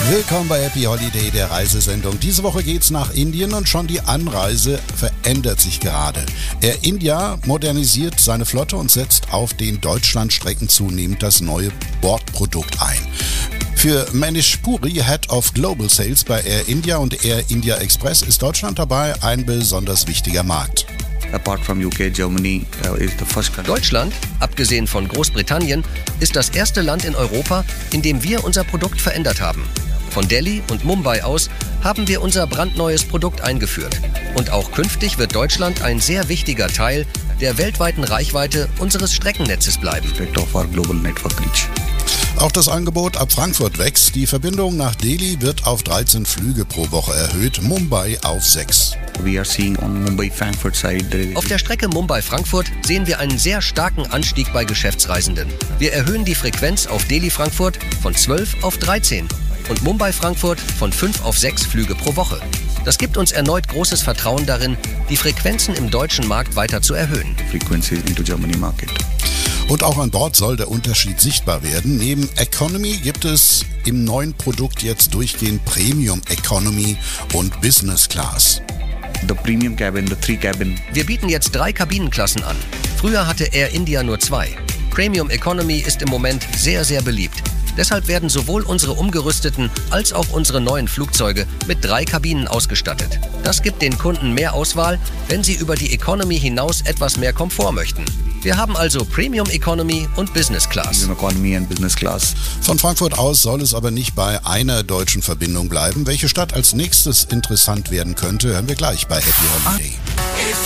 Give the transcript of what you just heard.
Willkommen bei Happy Holiday, der Reisesendung. Diese Woche geht's nach Indien und schon die Anreise verändert sich gerade. Air India modernisiert seine Flotte und setzt auf den Deutschlandstrecken zunehmend das neue Bordprodukt ein. Für Manish Puri, Head of Global Sales bei Air India und Air India Express, ist Deutschland dabei ein besonders wichtiger Markt. Apart from UK, Germany is the first country. Deutschland, abgesehen von Großbritannien, ist das erste Land in Europa, in dem wir unser Produkt verändert haben. Von Delhi und Mumbai aus haben wir unser brandneues Produkt eingeführt. Und auch künftig wird Deutschland ein sehr wichtiger Teil der weltweiten Reichweite unseres Streckennetzes bleiben. Of our global network reach. Auch das Angebot ab Frankfurt wächst. Die Verbindung nach Delhi wird auf 13 Flüge pro Woche erhöht, Mumbai auf 6. We are seeing on Mumbai-Frankfurt side. Auf der Strecke Mumbai-Frankfurt sehen wir einen sehr starken Anstieg bei Geschäftsreisenden. Wir erhöhen die Frequenz auf Delhi-Frankfurt von 12 auf 13 und Mumbai-Frankfurt von 5 auf 6 Flüge pro Woche. Das gibt uns erneut großes Vertrauen darin, die Frequenzen im deutschen Markt weiter zu erhöhen. Frequencies into Germany market. Und auch an Bord soll der Unterschied sichtbar werden. Neben Economy gibt es im neuen Produkt jetzt durchgehend Premium Economy und Business Class. The premium cabin, the 3 cabin. Wir bieten jetzt 3 Kabinenklassen an. Früher hatte Air India nur 2. Premium Economy ist im Moment sehr, sehr beliebt. Deshalb werden sowohl unsere umgerüsteten als auch unsere neuen Flugzeuge mit 3 Kabinen ausgestattet. Das gibt den Kunden mehr Auswahl, wenn sie über die Economy hinaus etwas mehr Komfort möchten. Wir haben also Premium Economy und Business Class. Economy and Business Class. Von Frankfurt aus soll es aber nicht bei einer deutschen Verbindung bleiben. Welche Stadt als nächstes interessant werden könnte, hören wir gleich bei Happy Holiday.